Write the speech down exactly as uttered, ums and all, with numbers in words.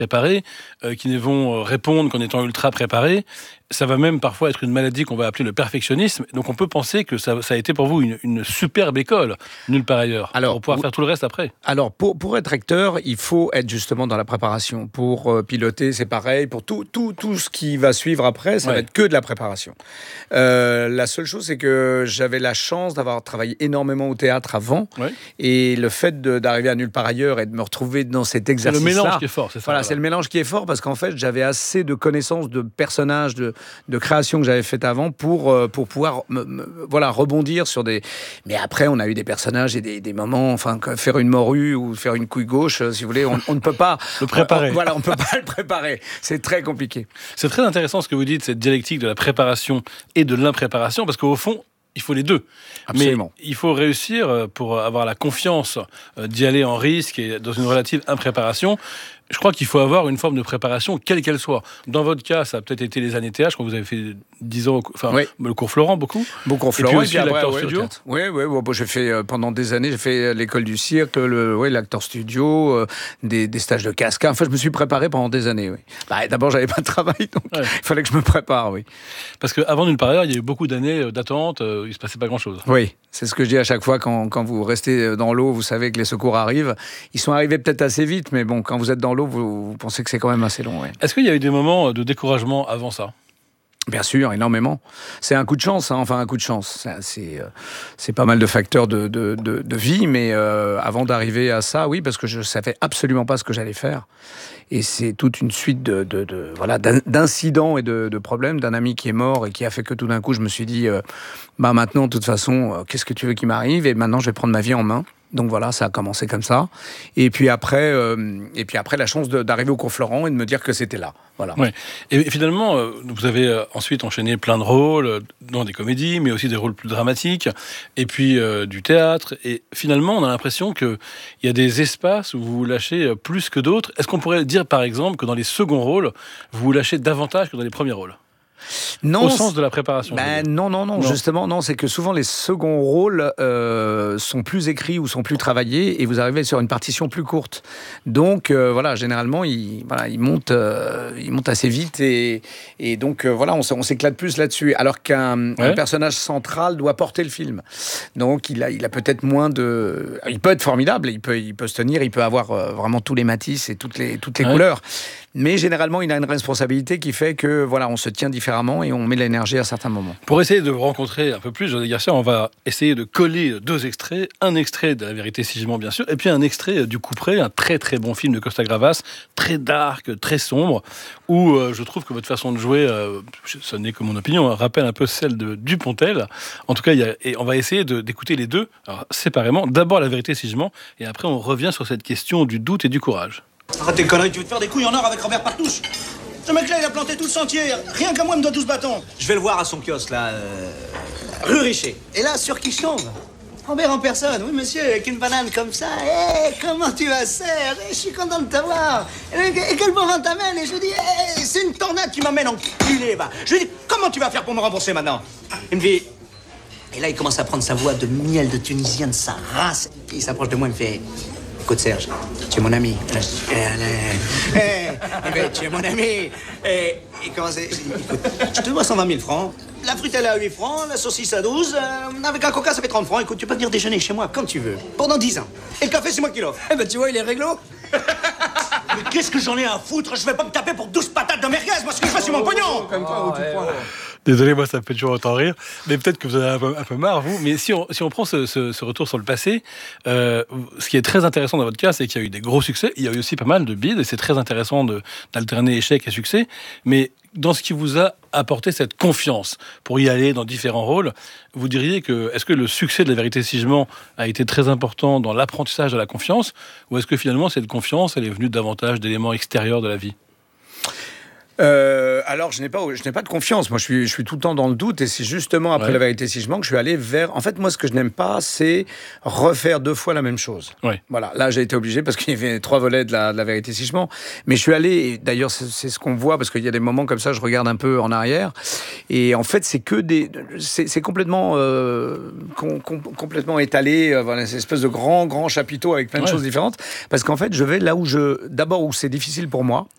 préparés, euh, qui ne vont répondre qu'en étant ultra préparés. Ça va même parfois être une maladie qu'on va appeler le perfectionnisme. Donc on peut penser que ça, ça a été pour vous une, une superbe école, nulle part ailleurs, alors, pour pouvoir pour, faire tout le reste après. Alors pour, pour être acteur, il faut être justement dans la préparation. Pour euh, piloter, c'est pareil. Pour tout, tout, tout ce qui va suivre après, ça ouais. va être que de la préparation. Euh, la seule chose, c'est que j'avais la chance d'avoir travaillé énormément au théâtre avant. Ouais. Et le fait de, d'arriver à nulle part ailleurs et de me retrouver dans cet exercice-là... C'est le mélange qui est fort, c'est ça. Voilà, voilà, c'est le mélange qui est fort parce qu'en fait, j'avais assez de connaissances de personnages, de de création que j'avais faite avant pour, euh, pour pouvoir me, me, voilà, rebondir sur des... Mais après, on a eu des personnages et des, des moments, enfin, faire une morue ou faire une couille gauche, si vous voulez, on, on ne peut pas... le préparer. On, voilà, on ne peut pas le préparer. C'est très compliqué. C'est très intéressant ce que vous dites, cette dialectique de la préparation et de l'impréparation, parce qu'au fond, il faut les deux. Absolument. Mais il faut réussir pour avoir la confiance d'y aller en risque et dans une relative impréparation. Je crois qu'il faut avoir une forme de préparation, quelle qu'elle soit. Dans votre cas, ça a peut-être été les années théâtre. Je crois que vous avez fait dix ans, enfin, oui. le cours Florent, beaucoup. Beaucoup cours Florent. Et puis aussi et puis l'acteur ouais, studio. Oui, oui, ouais, bon, j'ai fait, euh, pendant des années, j'ai fait l'école du cirque, le, ouais, l'acteur studio, euh, des, des stages de cascade. Enfin, je me suis préparé pendant des années, oui. Bah, d'abord, j'avais pas de travail, donc ouais. il fallait que je me prépare, oui. Parce qu'avant nulle part ailleurs, il y a eu beaucoup d'années d'attente, euh, il se passait pas grand-chose. Oui, c'est ce que je dis à chaque fois quand, quand vous restez dans l'eau, vous savez que les secours arrivent. Ils sont arrivés peut-être assez vite, mais bon, quand vous êtes dans l'eau, vous, vous pensez que c'est quand même assez long. Ouais. Est-ce qu'il y a eu des moments de découragement avant ça ? Bien sûr, énormément. C'est un coup de chance, hein, enfin un coup de chance. C'est, c'est, euh, c'est pas mal de facteurs de, de, de, de vie, mais euh, avant d'arriver à ça, oui, parce que je ne savais absolument pas ce que j'allais faire. Et c'est toute une suite de, de, de, voilà, d'incidents et de, de problèmes, d'un ami qui est mort et qui a fait que tout d'un coup, je me suis dit, euh, bah maintenant, de toute façon, euh, qu'est-ce que tu veux qu'il m'arrive ? Et maintenant, je vais prendre ma vie en main. Donc voilà, ça a commencé comme ça. Et puis après, euh, et puis après la chance de, d'arriver au cours Florent et de me dire que c'était là. Voilà. Ouais. Et finalement, euh, vous avez euh, ensuite enchaîné plein de rôles, euh, dans des comédies, mais aussi des rôles plus dramatiques, et puis euh, du théâtre. Et finalement, on a l'impression qu'il y a des espaces où vous vous lâchez euh, plus que d'autres. Est-ce qu'on pourrait dire, par exemple, que dans les seconds rôles, vous vous lâchez davantage que dans les premiers rôles ? Non, au sens de la préparation. Ben non, non, non, non, justement, non, c'est que souvent les seconds rôles euh, sont plus écrits ou sont plus travaillés et vous arrivez sur une partition plus courte. Donc, euh, voilà, généralement, il, voilà, il, monte, euh, il monte assez vite et, et donc, euh, voilà, on, on s'éclate plus là-dessus. Alors qu'un ouais. un personnage central doit porter le film. Donc, il a, il a peut-être moins de... Il peut être formidable, il peut, il peut se tenir, il peut avoir euh, vraiment tous les matices et toutes les, toutes les ouais. couleurs. Mais généralement, il a une responsabilité qui fait que voilà, on se tient différemment et on met de l'énergie à certains moments. Pour essayer de vous rencontrer un peu plus, José Garcia, on va essayer de coller deux extraits. Un extrait de La vérité si je mens, bien sûr, et puis un extrait du Couperet, un très très bon film de Costa Gravas, très dark, très sombre, où euh, je trouve que votre façon de jouer, euh, ce n'est que mon opinion, hein, rappelle un peu celle de Dupontel. En tout cas, il y a, et on va essayer de, d'écouter les deux, alors, séparément. D'abord La vérité si je mens, et après on revient sur cette question du doute et du courage. Arrête tes conneries, tu veux te faire des couilles en or avec Robert Partouche ? Ce mec-là, il a planté tout le sentier. Rien qu'à moi, il me doit douze bâtons. Je vais le voir à son kiosque, là. Euh... Rue Richer. Et là, sur qui je tombe ? Robert en personne. Oui, monsieur, avec une banane comme ça. Hé, hey, comment tu vas, Serge ? Je suis content de te voir. Et quel bon vent t'amène ? Et je lui dis, hey, c'est une tornade qui m'amène enculé, va. Je lui dis, comment tu vas faire pour me rembourser maintenant ? Il me dit... Et là, il commence à prendre sa voix de miel de Tunisien, de sa race. Et il s'approche de moi, il me fait... Écoute, Serge, tu es mon ami. Eh, eh, tu es mon ami. Et il commence à... Écoute, je te dois cent vingt mille francs. La frite, elle est à huit francs, la saucisse à douze. Euh, avec un coca, ça fait trente francs. Écoute, tu peux venir déjeuner chez moi quand tu veux. Pendant dix ans. Et le café, c'est moi qui l'offre. Eh ben, tu vois, il est réglo. Mais qu'est-ce que j'en ai à foutre ? Je vais pas me taper pour douze patates de merguez. Moi, ce que je fais, c'est mon pognon. Comme toi, où tu prends. Désolé, moi, ça me fait toujours autant rire. Mais peut-être que vous en avez un peu, un peu marre, vous. Mais si on, si on prend ce, ce, ce retour sur le passé, euh, ce qui est très intéressant dans votre cas, c'est qu'il y a eu des gros succès. Il y a eu aussi pas mal de bides. Et c'est très intéressant de, d'alterner échec et succès. Mais dans ce qui vous a apporté cette confiance pour y aller dans différents rôles, vous diriez que, est-ce que le succès de La vérité si je mens a été très important dans l'apprentissage de la confiance, ou est-ce que finalement cette confiance, elle est venue davantage d'éléments extérieurs de la vie ? Euh, alors, je n'ai pas, je n'ai pas de confiance. Moi, je suis, je suis tout le temps dans le doute, et c'est justement après ouais. La vérité si je mens que je suis allé vers. En fait, moi, ce que je n'aime pas, c'est refaire deux fois la même chose. Ouais. Voilà. Là, j'ai été obligé parce qu'il y avait trois volets de la, de la vérité si je mens. Mais je suis allé. Et d'ailleurs, c'est, c'est ce qu'on voit parce qu'il y a des moments comme ça. Je regarde un peu en arrière, et en fait, c'est que des. C'est, c'est complètement, euh, com, com, complètement étalé. Euh, voilà, c'est une espèce de grand, grand chapiteau avec plein de ouais. choses différentes. Parce qu'en fait, je vais là où je. D'abord, où c'est difficile pour moi.